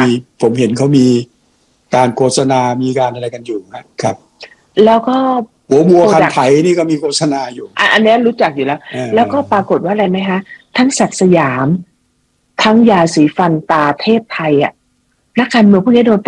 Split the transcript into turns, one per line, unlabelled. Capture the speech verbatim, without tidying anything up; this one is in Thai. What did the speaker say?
มีผมเห็นเขามีการโฆษณามีการอะไรกันอยู่ครับ
แล้วก็
หัวบัวคันไถนี่ก็มีโฆษณาอยู่
อันนี้รู้จักอยู่แล้วแล้วก็ปรากฏว่าอะไรไหมคะทั้งศักดิ์สยามทั้งยาสีฟันตาเทพไทยอ่ะนักการเมืองพวกนี้โดน